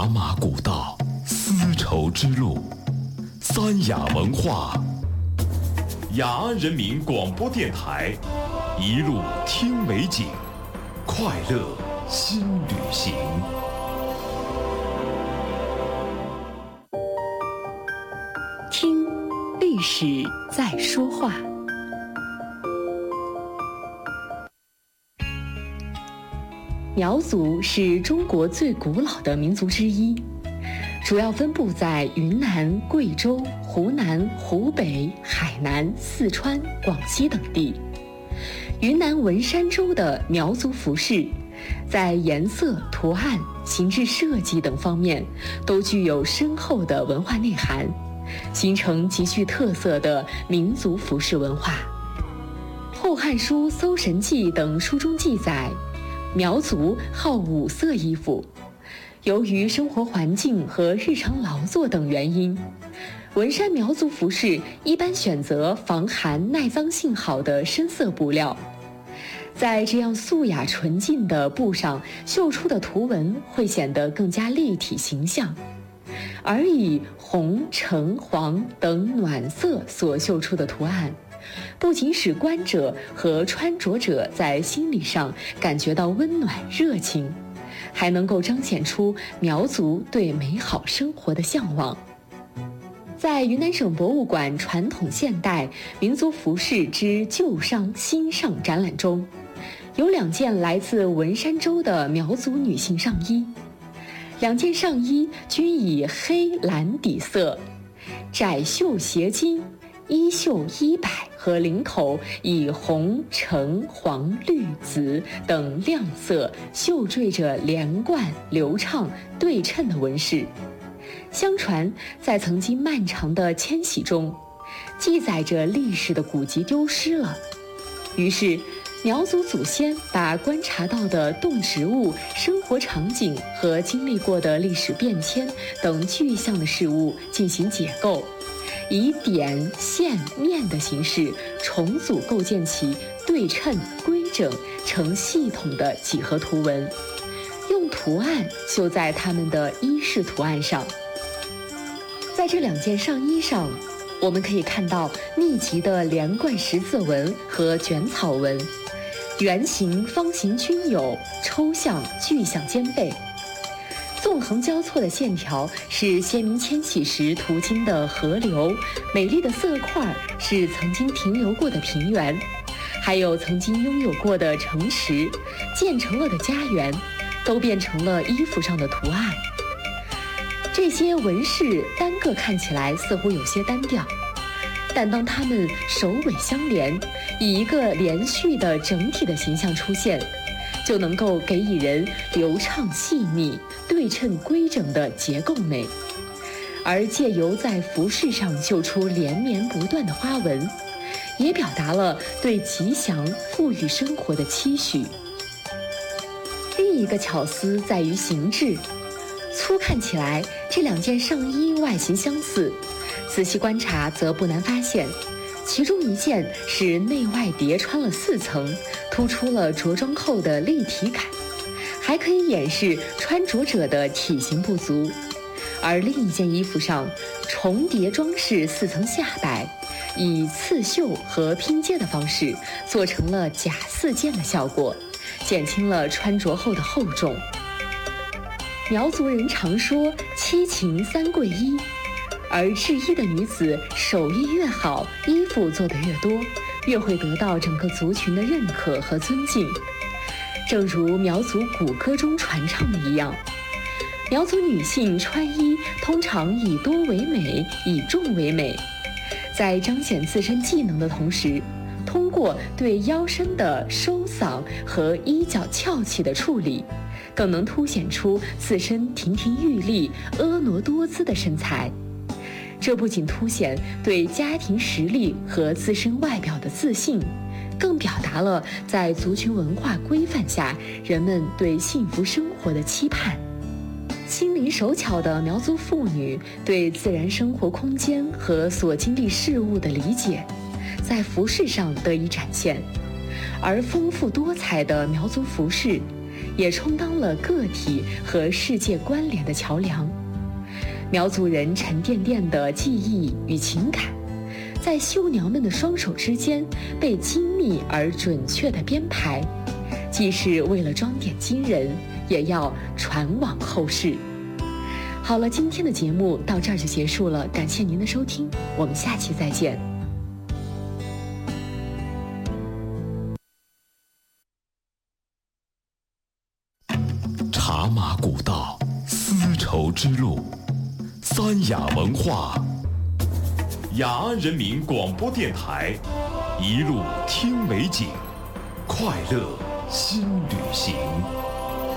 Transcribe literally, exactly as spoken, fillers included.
茶马古道，丝绸之路，三雅文化。雅安人民广播电台，一路听美景，快乐新旅行。 听历史在说话。苗族是中国最古老的民族之一，主要分布在云南、贵州、湖南、湖北、海南、四川、广西等地。云南文山州的苗族服饰，在颜色、图案、形制设计等方面都具有深厚的文化内涵，形成极具特色的民族服饰文化。《后汉书·搜神记》等书中记载，苗族好五色衣服，由于生活环境和日常劳作等原因，文山苗族服饰一般选择防寒耐脏性好的深色布料，在这样素雅纯净的布上绣出的图文会显得更加立体形象，而以红、橙、黄等暖色所绣出的图案，不仅使观者和穿着者在心理上感觉到温暖热情，还能够彰显出苗族对美好生活的向往。在云南省博物馆传统现代民族服饰之旧上新上展览中，有两件来自文山州的苗族女性上衣，两件上衣均以黑蓝底色，窄袖斜襟，衣袖衣摆和领口以红、橙、黄、绿、紫等亮色绣缀着连贯、流畅、对称的纹饰。相传，在曾经漫长的迁徙中，记载着历史的古籍丢失了，于是苗族祖先把观察到的动植物、生活场景和经历过的历史变迁等具象的事物进行解构，以点、线、面的形式重组构建起对称、规整、成系统的几何图文，用图案绣在他们的衣饰图案上。在这两件上衣上，我们可以看到密集的连贯十字纹和卷草纹，圆形、方形均有，抽象、具象兼备。纵横交错的线条是先民迁徙时途经的河流，美丽的色块是曾经停留过的平原，还有曾经拥有过的城池，建成了的家园，都变成了衣服上的图案。这些纹饰单个看起来似乎有些单调，但当它们首尾相连，以一个连续的整体的形象出现，就能够给予人流畅细腻、对称规整的结构美，而借由在服饰上绣出连绵不断的花纹，也表达了对吉祥富裕生活的期许。另一个巧思在于形制，粗看起来这两件上衣外形相似，仔细观察则不难发现，其中一件是内外叠穿了四层，突出了着装后的立体感，还可以掩饰穿着者的体型不足；而另一件衣服上重叠装饰四层下摆，以刺绣和拼接的方式做成了假四件的效果，减轻了穿着后的厚重。苗族人常说七情三贵衣，而制衣的女子手艺越好，衣服做得越多，越会得到整个族群的认可和尊敬。正如苗族古歌中传唱的一样，苗族女性穿衣通常以多为美，以重为美，在彰显自身技能的同时，通过对腰身的收嗓和衣角翘起的处理，更能凸显出自身亭亭玉立、婀娜多姿的身材。这不仅凸显对家庭实力和自身外表的自信，更表达了在族群文化规范下人们对幸福生活的期盼。心灵手巧的苗族妇女对自然生活空间和所经历事物的理解，在服饰上得以展现，而丰富多彩的苗族服饰也充当了个体和世界关联的桥梁。苗族人沉甸甸的记忆与情感，在绣娘们的双手之间被精密而准确地编排，既是为了装点今人，也要传往后世。好了，今天的节目到这儿就结束了，感谢您的收听，我们下期再见。 茶马古道，丝绸之路，三雅文化，雅安人民广播电台，一路听美景，快乐新旅行。